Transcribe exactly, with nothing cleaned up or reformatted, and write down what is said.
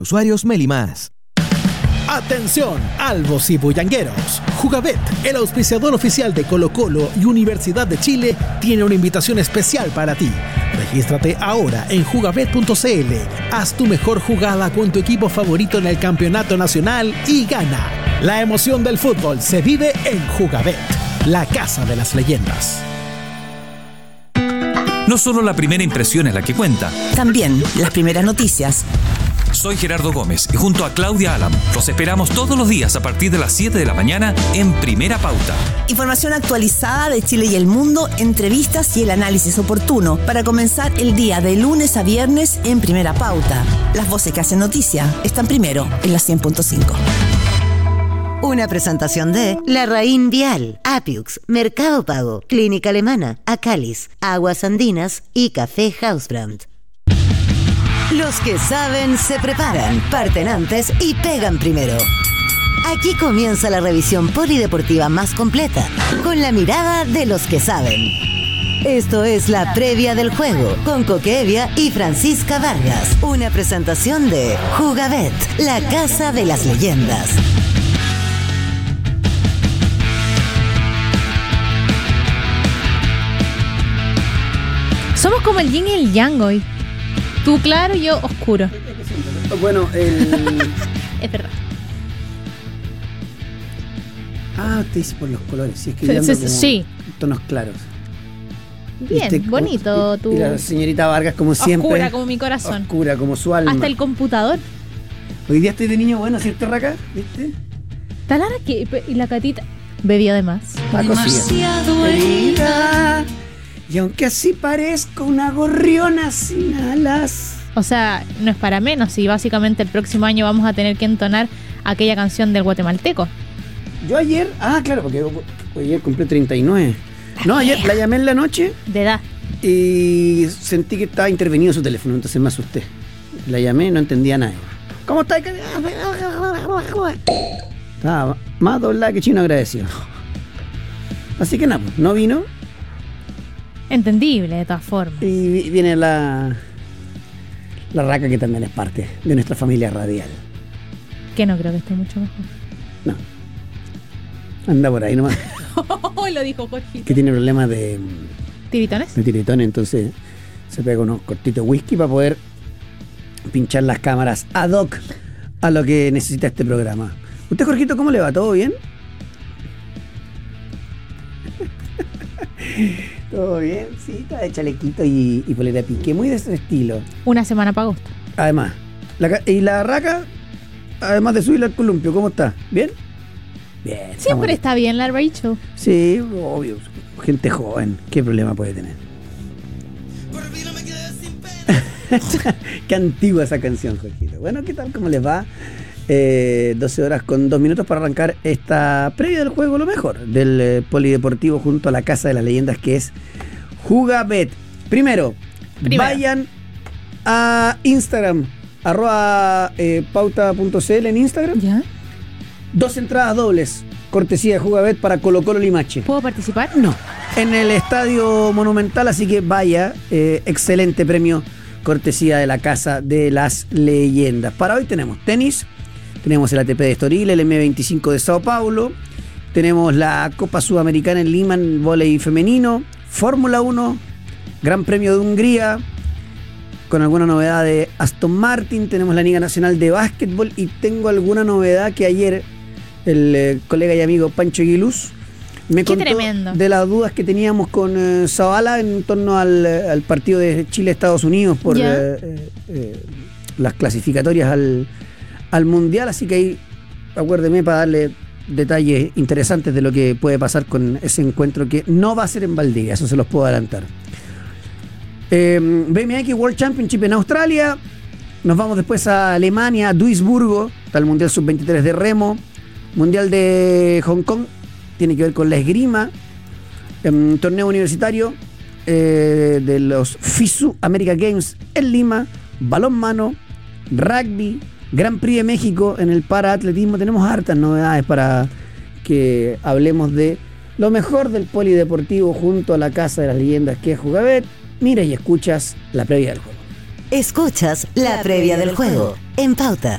Usuarios Meli Más. Atención, albos y bullangueros. Jugabet, el auspiciador oficial de Colo-Colo y Universidad de Chile, tiene una invitación especial para ti. Regístrate ahora en jugabet punto c l. Haz tu mejor jugada con tu equipo favorito en el campeonato nacional y gana. La emoción del fútbol se vive en Jugabet, la casa de las leyendas. No solo la primera impresión es la que cuenta. También las primeras noticias. Soy Gerardo Gómez y junto a Claudia Alam los esperamos todos los días a partir de las siete de la mañana en Primera Pauta. Información actualizada de Chile y el mundo, entrevistas y el análisis oportuno para comenzar el día de lunes a viernes en Primera Pauta. Las voces que hacen noticia están primero en la cien punto cinco. Una presentación de Larraín Vial, Apiux, Mercado Pago, Clínica Alemana, Acalis, Aguas Andinas y Café Hausbrand. Los que saben se preparan, parten antes y pegan primero. Aquí comienza la revisión polideportiva más completa, con la mirada de los que saben. Esto es la previa del juego, con Coquevia y Francisca Vargas. Una presentación de Jugabet, la casa de las leyendas. Somos como el yin y el yang hoy. Tú claro y yo oscuro. Bueno, el... Es verdad. Ah, te dice por los colores. Sí, es que yo Sí, ando sí, como sí. tonos claros. Bien, ¿Viste? bonito Y tu... la señorita Vargas, como siempre. Oscura como mi corazón. Oscura como su alma. Hasta el computador. Hoy día estoy de niño bueno, ¿cierto, Raca? ¿Viste? Está Lara que... Y la Catita bebió de más. Demasiado herida. Y aunque así parezco una gorriona sin alas. O sea, no es para menos. Y básicamente el próximo año vamos a tener que entonar aquella canción del guatemalteco. Yo ayer... Ah, claro, porque ayer cumplí treinta y nueve. No, ayer la llamé en la noche. De edad. Y sentí que estaba intervenido su teléfono, entonces me asusté. La llamé, no entendía nada. ¿Cómo está? Estaba más doblada que chino agradecido. Así que nada, no vino. Entendible, de todas formas. Y viene la la Raca, que también es parte de nuestra familia radial. Que no creo que esté mucho mejor. No. Anda por ahí nomás. Lo dijo Jorge. Que tiene problemas de... ¿Tiritones? De tiritones, entonces se pega unos cortitos whisky para poder pinchar las cámaras ad hoc a lo que necesita este programa. ¿Usted, Jorgito, cómo le va? ¿Todo bien? ¿Todo bien? Sí, está de chalequito y, y polera piqué, muy de ese estilo. Una semana para agosto. Además, la, ¿y la Raca? Además de subirle al columpio, ¿cómo está? ¿Bien? Bien. Siempre está bien la Rachel. Sí, obvio. Gente joven, ¿qué problema puede tener? Qué antigua esa canción, Jorgito. Bueno, ¿qué tal? ¿Cómo les va? Eh, doce horas con dos minutos para arrancar esta previa del juego, lo mejor del eh, polideportivo junto a la casa de las leyendas, que es Jugabet. Primero, Primero. vayan a Instagram, arroba eh, pauta.cl en Instagram. ¿Ya? Dos entradas dobles, cortesía de Jugabet para Colo-Colo Limache. ¿Puedo participar? No, en el Estadio Monumental, así que vaya, eh, excelente premio, cortesía de la casa de las leyendas. Para hoy tenemos tenis, tenemos el A T P de Estoril, el eme veinticinco de Sao Paulo, tenemos la Copa Sudamericana en Lima en vóley femenino, Fórmula uno, Gran Premio de Hungría, con alguna novedad de Aston Martin, tenemos la Liga Nacional de Básquetbol y tengo alguna novedad que ayer el eh, colega y amigo Pancho Aguiluz me Qué contó tremendo. de las dudas que teníamos con eh, Zavala en torno al, al partido de Chile-Estados Unidos por eh, eh, eh, las clasificatorias al, al Mundial, así que ahí acuérdeme para darle detalles interesantes de lo que puede pasar con ese encuentro, que no va a ser en Valdivia, eso se los puedo adelantar. eh, B M X World Championship en Australia, nos vamos después a Alemania, a Duisburgo, está el Mundial sub veintitrés de remo, Mundial de Hong Kong, tiene que ver con la esgrima, um, torneo universitario eh, de los FISU America Games en Lima, balonmano, rugby, Gran Prix de México en el paraatletismo. Tenemos hartas novedades para que hablemos de lo mejor del polideportivo junto a la casa de las leyendas, que es Jugabet. Mira y escuchas la previa del juego. Escuchas la previa del juego en Pauta